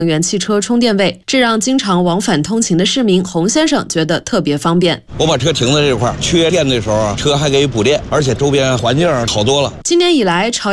能源汽车充电位，这让经常往返通勤的市民洪先生觉得特别方便。 我把车停在这块，缺电的时候车还给补电，而且周边环境好多了。 今年以来，